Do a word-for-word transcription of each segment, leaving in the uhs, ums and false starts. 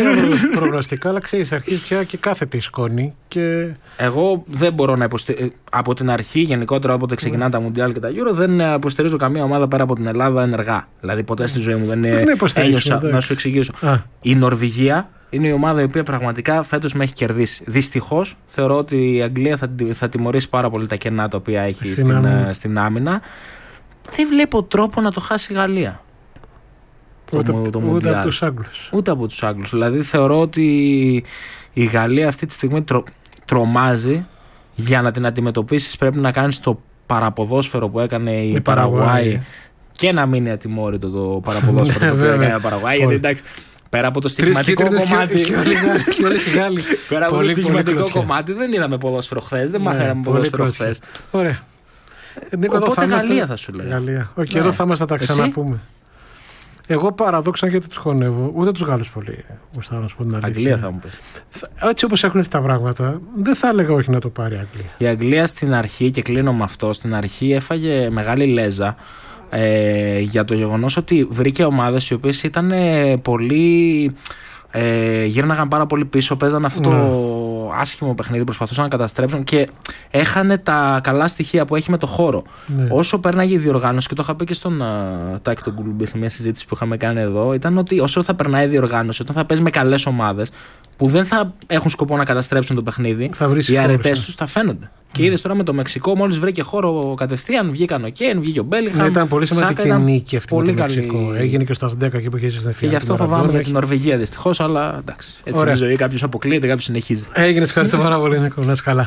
προγνωστικά, αλλά ξέρεις, αρχίζει πια και κάθεται η σκόνη. Και... Εγώ δεν μπορώ να υποστηρίζω. Από την αρχή, γενικότερα, όποτε ξεκινάνε τα Μουντιάλ και τα Euro, δεν υποστηρίζω καμία ομάδα πέρα από την Ελλάδα ενεργά. Δηλαδή, ποτέ στη ζωή μου δεν ένιωσα. Να σου εξηγήσω. Α. Η Νορβηγία είναι η ομάδα η οποία πραγματικά φέτος με έχει κερδίσει. Δυστυχώς, θεωρώ ότι η Αγγλία θα, θα τιμωρήσει πάρα πολύ τα κενά τα οποία έχει στην, στην, άμυνα. στην άμυνα. Δεν βλέπω τρόπο να το χάσει η Γαλλία. Ούτε, το, το ούτε από τους Άγγλους. Ούτε από τους Άγγλους. Δηλαδή θεωρώ ότι η Γαλλία αυτή τη στιγμή τρο, τρομάζει. Για να την αντιμετωπίσεις πρέπει να κάνεις το παραποδόσφαιρο που έκανε η, η Παραγουάη και να μείνει ατιμόρυτο το παραποδόσφαιρο που έκανε η Παραγουάη. Γιατί εντάξει, πέρα από το στοιχηματικό κομμάτι. Πέρα από το στοιχηματικό κομμάτι δεν είδαμε ποδόσφαιρο χθες. Δεν μάθαμε ποδόσφαιρο χθες. Ωραία. Οπότε Γαλλία θα σου λέω. Οκ, εδώ θα μας τα ξαναπούμε. Εγώ παραδόξα γιατί τους χωνεύω. Ούτε τους Γάλλους πολύ γουστάρω, να σου πω την αλήθεια. Αγγλία θα μου πεις. Έτσι όπως έχουν τα πράγματα, δεν θα έλεγα όχι να το πάρει η Αγγλία. Η Αγγλία στην αρχή, και κλείνω με αυτό, στην αρχή έφαγε μεγάλη λέζα ε, για το γεγονός ότι βρήκε ομάδες οι οποίες ήταν ε, πολύ. Ε, γύρναγαν πάρα πολύ πίσω, παίζαν αυτό ναι. το άσχημο παιχνίδι, προσπαθούσαν να καταστρέψουν και έχανε τα καλά στοιχεία που έχει με το χώρο. Ναι. Όσο πέρναγε η διοργάνωση, και το είχα πει και στον uh, Τάκη τον Κουλουμπή σε μια συζήτηση που είχαμε κάνει εδώ, ήταν ότι όσο θα περνάει η διοργάνωση, όταν θα παίζει με καλές ομάδες που δεν θα έχουν σκοπό να καταστρέψουν το παιχνίδι, οι αρετές τους θα φαίνονται. Mm. Και είδες τώρα με το Μεξικό, μόλις βρήκε χώρο κατευθείαν, βγήκαν ο Κέιν, βγήκε ο Μπέλιγχαμ. Ναι, ήταν πολύ σημαντική νίκη αυτή με το Μεξικό. Καλή... Έγινε και στο δέκα εκεί που είχε ζήσει. Και γι' αυτό φοβάμαι για την Νορβηγία δυστυχώς, αλλά εντάξει. Έτσι είναι η ζωή. Κάποιος αποκλείεται, κάποιος συνεχίζει. Έγινε, ευχαριστώ πάρα πολύ, Νίκο. Να είσαι καλά.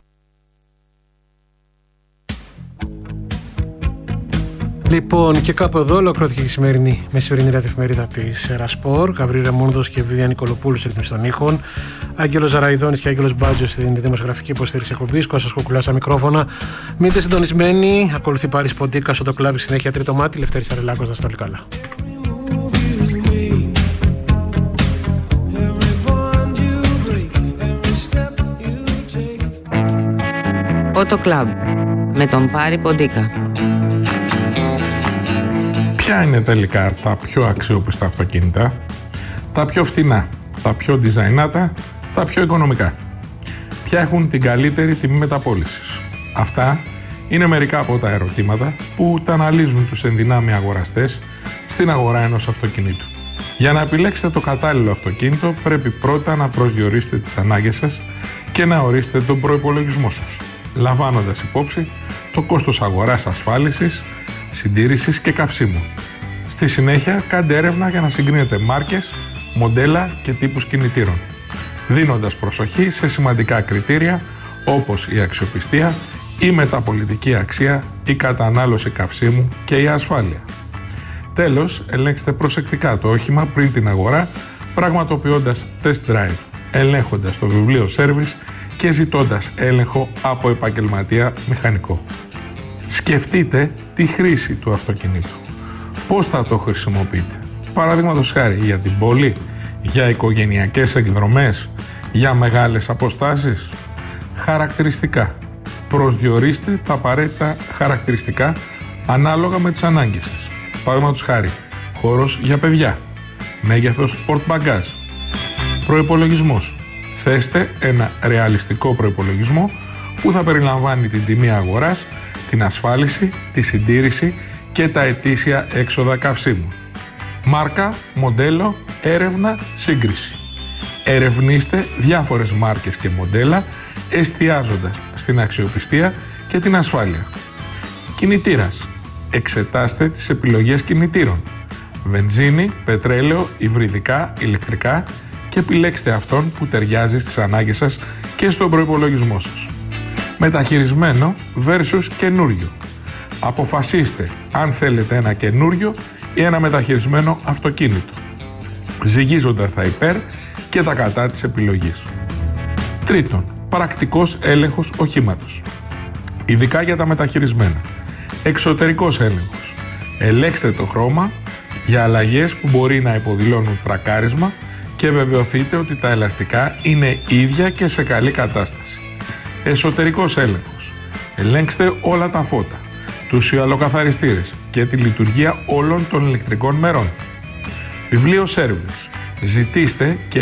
Λοιπόν, και κάπου εδώ ολοκληρώθηκε η σημερινή μεσημερινή ραδιοφημερίδα της Ερασπορ. Γαβρίλ Ρεμούνδος και Βίβια Νικολοπούλου στη ρύθμιση των ήχων. Άγγελος Ζαραϊδόνης και Άγγελος Μπάτζος στην δημοσιογραφική υποστήριξη εκπομπής. Κώστας Κουκουλάς στα μικρόφωνα. Μείνετε συντονισμένοι. Ακολουθεί Πάρης Ποντίκα στο το κλάβι, συνέχεια τρίτο μάτι. Λευτέρης Αρελάκος, να είστε όλοι καλά. Auto Club με τον Πάρη Ποντίκα. Ποια είναι τελικά τα πιο αξιόπιστα αυτοκίνητα? Τα πιο φτηνά, τα πιο ντιζαϊνάτα, τα πιο οικονομικά? Ποια έχουν την καλύτερη τιμή μεταπώλησης? Αυτά είναι μερικά από τα ερωτήματα που τα αναλύζουν τους ενδυνάμει αγοραστές στην αγορά ενός αυτοκινήτου. Για να επιλέξετε το κατάλληλο αυτοκίνητο πρέπει πρώτα να προσδιορίσετε τις ανάγκες σας και να ορίσετε τον προϋπολογισμό σας, λαμβάνοντας υπόψη το κόστος αγοράς, ασφάλισης, συντήρησης και καυσίμου. Στη συνέχεια κάντε έρευνα για να συγκρίνετε μάρκες, μοντέλα και τύπους κινητήρων, δίνοντας προσοχή σε σημαντικά κριτήρια όπως η αξιοπιστία, η μεταπολιτική αξία, η κατανάλωση καυσίμου και η ασφάλεια. Τέλος, ελέγξτε προσεκτικά το όχημα πριν την αγορά, πραγματοποιώντας test drive, ελέγχοντας το βιβλίο service και ζητώντας έλεγχο από επαγγελματία μηχανικό. Σκεφτείτε τη χρήση του αυτοκινήτου. Πώς θα το χρησιμοποιείτε? Παραδείγματος χάρη για την πόλη, για οικογενειακές εκδρομές, για μεγάλες αποστάσεις. Χαρακτηριστικά. Προσδιορίστε τα απαραίτητα χαρακτηριστικά ανάλογα με τις ανάγκες σας. Παραδείγματος χάρη, χώρος για παιδιά, μέγεθος sport bagage. Προϋπολογισμός. Θέστε ένα ρεαλιστικό προϋπολογισμό που θα περιλαμβάνει την τιμή αγοράς, την ασφάλιση, τη συντήρηση και τα ετήσια έξοδα καυσίμου. Μάρκα, μοντέλο, έρευνα, σύγκριση. Ερευνήστε διάφορες μάρκες και μοντέλα, εστιάζοντας στην αξιοπιστία και την ασφάλεια. Κινητήρας. Εξετάστε τις επιλογές κινητήρων. Βενζίνη, πετρέλαιο, υβριδικά, ηλεκτρικά και επιλέξτε αυτόν που ταιριάζει στις ανάγκες σας και στον προϋπολογισμό σας. Μεταχειρισμένο versus καινούριο. Αποφασίστε αν θέλετε ένα καινούριο ή ένα μεταχειρισμένο αυτοκίνητο, ζυγίζοντας τα υπέρ και τα κατά της επιλογής. Τρίτον, πρακτικός έλεγχος οχήματος. Ειδικά για τα μεταχειρισμένα. Εξωτερικός έλεγχος. Ελέγξτε το χρώμα για αλλαγές που μπορεί να υποδηλώνουν τρακάρισμα και βεβαιωθείτε ότι τα ελαστικά είναι ίδια και σε καλή κατάσταση. Εσωτερικός έλεγχος. Ελέγξτε όλα τα φώτα, τους ιαλοκαθαριστήρες και τη λειτουργία όλων των ηλεκτρικών μερών. Βιβλίο service. Ζητήστε και